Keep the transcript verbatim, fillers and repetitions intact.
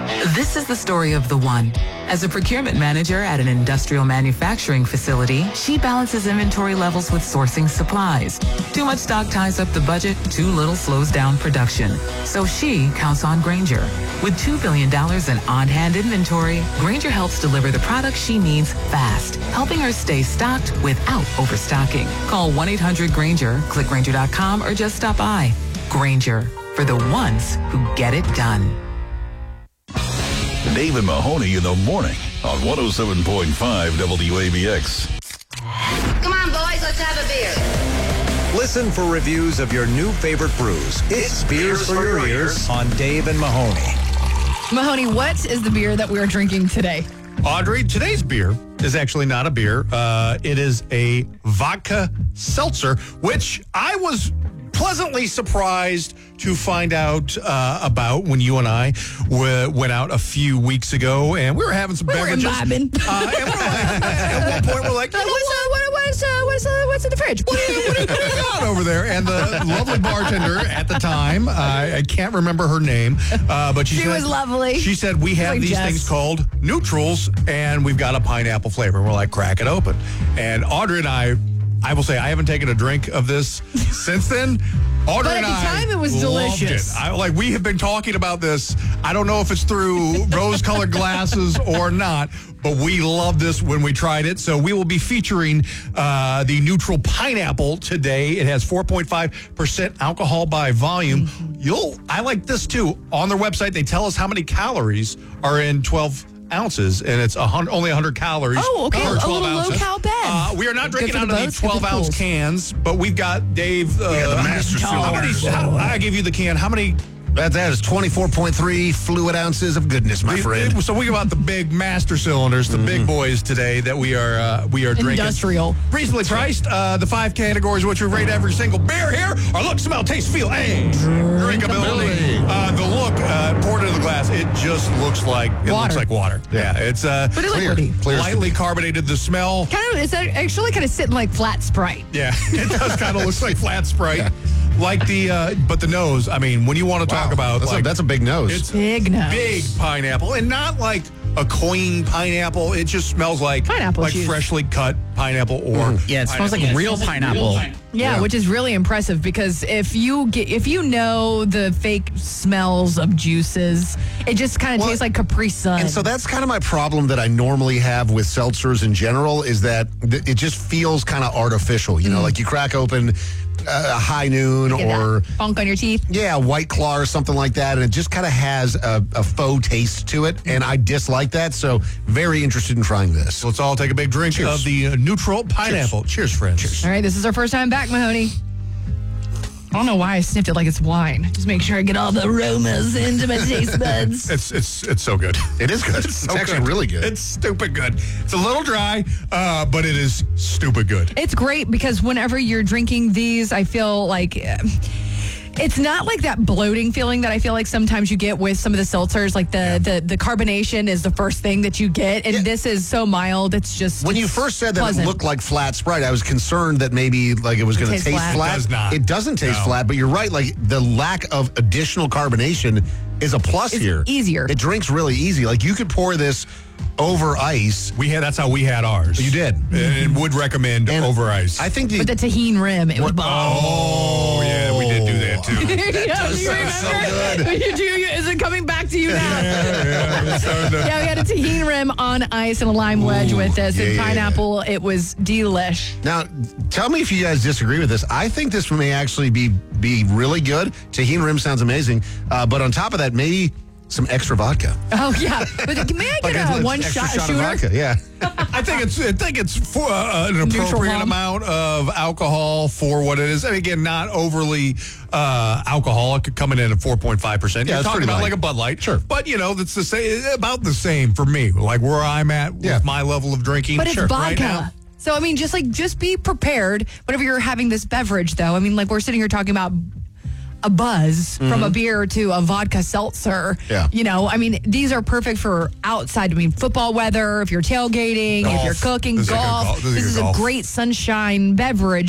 This is the story of the one. As a procurement manager at an industrial manufacturing facility, she balances inventory levels with sourcing supplies. Too much stock ties up the budget, too little slows down production. So she counts on Grainger. With two billion dollars in on-hand inventory, Grainger helps deliver the products she needs fast, helping her stay stocked without overstocking. Call one eight hundred Grainger, click Grainger dot com, or just stop by. Grainger, for the ones who get it done. Dave and Mahoney in the morning on one oh seven point five W A B X. Come on, boys, let's have a beer. Listen for reviews of your new favorite brews. It's Beers for Your Ears on Dave and Mahoney. Mahoney, what is the beer that we're drinking today? Audrey, today's beer is actually not a beer. Uh, it is a vodka seltzer, which I was pleasantly surprised to find out uh, about when you and I w- went out a few weeks ago, and we were having some we beverages. Were imbibing. Uh, and we're like, at one point, we're like, you know what's, uh, what, what's, uh, what's, uh, what's in the fridge? What are you, what are you, what are you got over there? And the lovely bartender at the time, uh, I can't remember her name, uh, but she, she said, was lovely. She said, we have like these Jess. things called neutrals, and we've got a pineapple flavor. We're like, crack it open. And Audrey and I, I will say, I haven't taken a drink of this since then. Audrey but at and the I time, it was loved delicious. It. I, like, we have been talking about this. I don't know if it's through rose-colored glasses or not, but we loved this when we tried it. So we will be featuring uh, the Neutral Pineapple today. It has four point five percent alcohol by volume. Mm-hmm. You'll, I like this too. On their website, they tell us how many calories are in twelve ounces, and it's a hundred, only one hundred calories. Oh, okay. Per A twelve little ounces. low-cal bev. Uh, we are not Good drinking for out the of the boats, good for the twelve-ounce pools. cans, but we've got Dave. Uh, Yeah, the Master how many, how, I give you the can. How many? That, that is twenty-four point three fluid ounces of goodness, my we, friend. So we got the big master cylinders, the mm-hmm. big boys today that we are uh, we are drinking. Industrial. Reasonably priced. Uh, the five categories which we rate every single beer here are look, smell, taste, feel, and drinkability. Uh, the look uh, poured into the glass, it just looks like it water. looks like water. Yeah, it's uh, but it's clear, liquidy. clear lightly carbonated. The smell. Kind of, it's actually kind of sitting like flat Sprite. Yeah, it does kind of look like flat Sprite. Yeah. Like the, uh, but the nose, I mean, when you want to Wow. talk about, that's, like, a, that's a big nose. It's big nose. Big pineapple, and not like a queen pineapple. It just smells like pineapple like juice. freshly cut pineapple or mm. Yeah, it smells like pineapple. real It smells pineapple. Like real pine- Yeah, Yeah. which is really impressive because if you get if you know the fake smells of juices, it just kind of Well, tastes like Capri Sun. And so that's kind of my problem that I normally have with seltzers in general is that th- it just feels kind of artificial. You know, Mm. like you crack open a High Noon Get or that funk on your teeth. yeah, White Claw or something like that, and it just kind of has a, a faux taste to it, and I dislike that. So very interested in trying this. So let's all take a big drink Cheers. of the uh, neutral pineapple. Cheers, Cheers friends. Cheers. All right, this is our first time back, Mahoney. I don't know why I sniffed it like it's wine. Just make sure I get all the aromas into my taste buds. It's it's it's so good. It is good. It's, It's, so actually good. really good. It's stupid good. It's a little dry, uh, but it is stupid good. It's great because whenever you're drinking these, I feel like uh, it's not like that bloating feeling that I feel like sometimes you get with some of the seltzers. Like the yeah. the, the carbonation is the first thing that you get, and yeah. this is so mild. It's just when it's you first said that pleasant. It looked like flat Sprite, I was concerned that maybe like it was going to taste flat. flat. It does not. It doesn't taste No. flat, but you're right. Like the lack of additional carbonation is a plus It's here. easier. It drinks really easy. Like you could pour this over ice. We had that's how we had ours. You did, and would recommend and over ice. I think the, with the tahine rim. It was bomb. Oh yeah, we did do that too. That does you sound so remember? You do, you, is it coming back to you now? yeah, yeah, to... yeah, we had a tahine rim on ice and a lime wedge Ooh, with this, yeah, and yeah, pineapple. It was delish. Now, tell me if you guys disagree with this. I think this may actually be be really good. Tahini rim sounds amazing, uh, but on top of that, maybe some extra vodka. Oh yeah, but may I Like get a- a one extra shot, shot shooter? of vodka. Yeah. I think it's I think it's for uh, an Neutral appropriate rum. amount of alcohol for what it is. I mean, again, not overly uh, alcoholic, coming in at four point five percent. Yeah, You're it's talking pretty about light. like a Bud Light, Sure. But you know, that's the same, about the same for me. Like where I'm at with Yeah. my level of drinking. But it's sure, vodka. right now. So I mean, just like just be prepared whenever you're having this beverage. Though I mean, like we're sitting here talking about a buzz mm-hmm. from a beer to a vodka seltzer. Yeah. You know, I mean, these are perfect for outside. I mean, football weather, if you're tailgating, Golf. if you're cooking, This is like a golf. golf- this is This like is a a golf. great sunshine beverage.